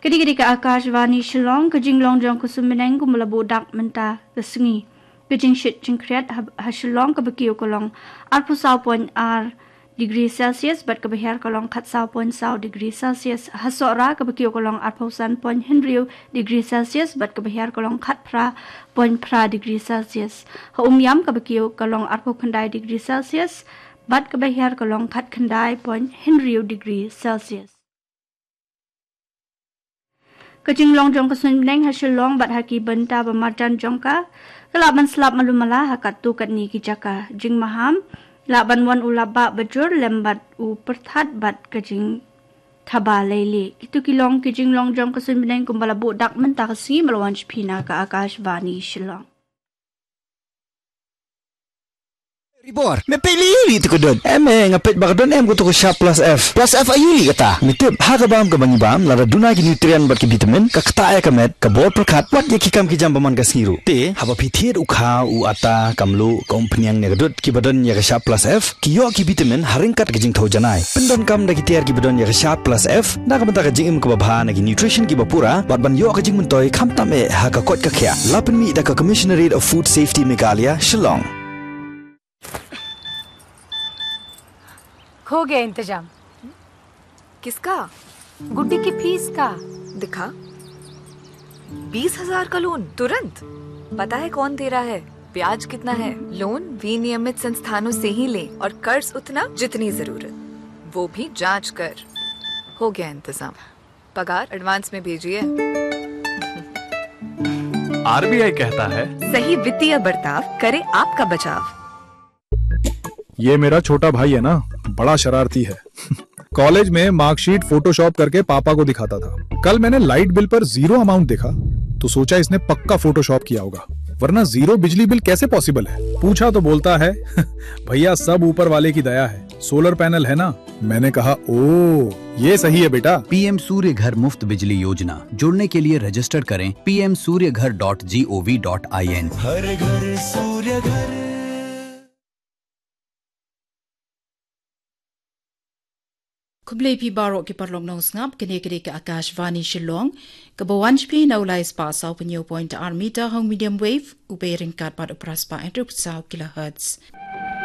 Kedi-kedi ke Akashvani Shillong ke jinglong jong ke sumeneng ku melabu dak menta ke sengi. Ke jing shit jing kreat ha Shillong ke bekiu kolong 4.4 degree Celsius bat ke behar kolong 4.4 degree Celsius ha sora ke bekiu kolong 4.1 degree Celsius bat ke behar kolong 4.0 degree Celsius. Ha umyam ke bekiu kolong 4 degree Celsius bat ke behar kolong 4 degree Celsius. Kejing long jong kesun neng hasil long bat haki benta bermarjan jongka kelaban selap malumala hakat tu kat ni kijaka jing maham laban wan ulaba bejur lembat u perthat bat kejing thaba lele itu kilong kejing long jong kesun neng kumbala budak mentah si melawan pina ka Akashvani Shillong. Ribor, me pili tu kedon. Ngapit bakadon ko tu Sharp Plus F. Plus F ayuli kata. Mitip hagabam ke bangibam lara duna ki nutrien bat ki vitamin ka kata kamet ka bor perkat wat ye kikam ki jam baman ka siru. Te haba pithir ukha u ata kamlu kompanyang ne gadut ki badon ya ka Sharp Plus F ki yo ki vitamin haringkat ki jing thau janai. Pendon kam da ki tiar ki badon ya ka Sharp Plus F na ka banta ka jing im ka babha na ki nutrition ki bapura bat ban yo ka jing muntoy khamtam e ha ka kot ka khya. Lapin mi da ka Commissionerate of Food Safety Meghalaya Shillong. हो गया इंतजाम। किसका? गुड्डी की फीस का। दिखा 20,000 का लोन तुरंत। पता है कौन दे रहा है, ब्याज कितना है? लोन विनियमित संस्थानों से ही ले और कर्ज उतना जितनी जरूरत, वो भी जांच कर। हो गया इंतजाम, पगार एडवांस में भेजिए। आरबीआई कहता है सही वित्तीय बर्ताव करे आपका बचाव। ये मेरा छोटा भाई है ना, बड़ा शरारती है। कॉलेज में मार्कशीट फोटोशॉप करके पापा को दिखाता था। कल मैंने लाइट बिल पर 0 अमाउंट देखा तो सोचा इसने पक्का फोटोशॉप किया होगा, वरना 0 बिजली बिल कैसे पॉसिबल है। पूछा तो बोलता है भैया सब ऊपर वाले की दया है, सोलर पैनल है ना। मैंने कहा ओ ये सही है बेटा। पीएम सूर्य घर मुफ्त बिजली योजना, जुड़ने के लिए रजिस्टर करें pmsuryaghar.gov.in। हर घर सूर्य घर। Kublai pi barok ki parlong nong ngap kene kene ke Akashvani Shillong ke bawan pi na ulai spa sau penyo point r meter hong medium wave ubering kat pad upras pa 100 kilohertz.